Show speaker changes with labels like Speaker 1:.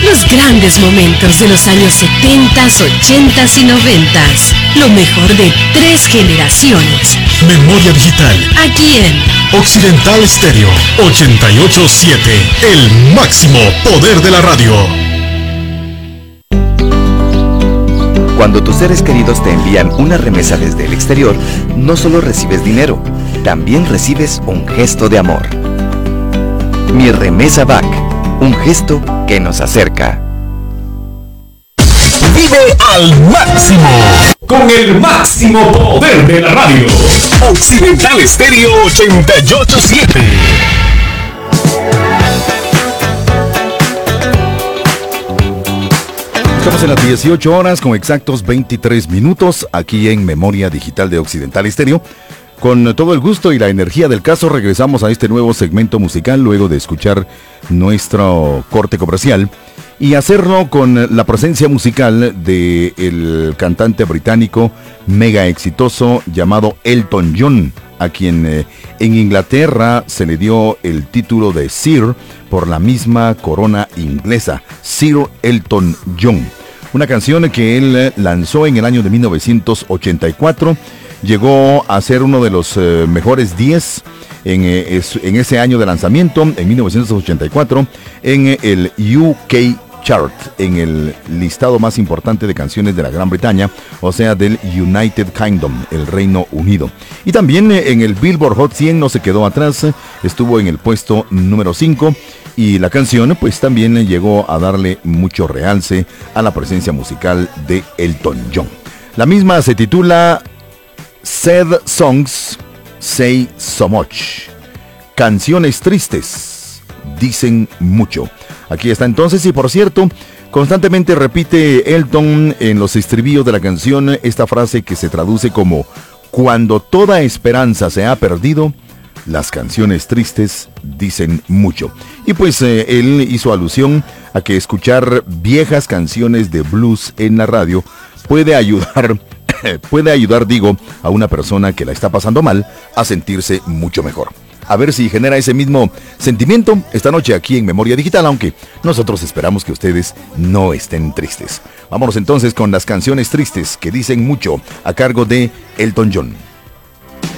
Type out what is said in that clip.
Speaker 1: Los grandes momentos de los años 70, 80 y 90. Lo mejor de 3 generaciones.
Speaker 2: Memoria digital.
Speaker 1: Aquí en
Speaker 2: Occidental Stereo 88.7. El máximo poder de la radio.
Speaker 3: Cuando tus seres queridos te envían una remesa desde el exterior, no solo recibes dinero, también recibes un gesto de amor. Mi Remesa Back, un gesto que nos acerca.
Speaker 2: Vive al máximo, con el máximo poder de la radio. Occidental Stereo 88.7.
Speaker 4: Estamos en las 18 horas con exactos 23 minutos aquí en Memoria Digital de Occidental Stereo. Con todo el gusto y la energía del caso regresamos a este nuevo segmento musical luego de escuchar nuestro corte comercial y hacerlo con la presencia musical del cantante británico mega exitoso llamado Elton John, a quien en Inglaterra se le dio el título de Sir por la misma corona inglesa, Sir Elton John. Una canción que él lanzó en el año de 1984. Llegó a ser uno de los mejores 10 en ese año de lanzamiento, en 1984, en el UK Chart, en el listado más importante de canciones de la Gran Bretaña, o sea, del United Kingdom, el Reino Unido. Y también en el Billboard Hot 100 no se quedó atrás, estuvo en el puesto número 5, y la canción pues también llegó a darle mucho realce a la presencia musical de Elton John. La misma se titula Sad Songs Say So Much. Canciones tristes dicen mucho. Aquí está entonces, y por cierto, constantemente repite Elton en los estribillos de la canción esta frase que se traduce como: cuando toda esperanza se ha perdido, las canciones tristes dicen mucho. Y pues él hizo alusión a que escuchar viejas canciones de blues en la radio puede ayudar, a una persona que la está pasando mal a sentirse mucho mejor. A ver si genera ese mismo sentimiento esta noche aquí en Memoria Digital, aunque nosotros esperamos que ustedes no estén tristes. Vámonos entonces con las canciones tristes que dicen mucho a cargo de Elton John.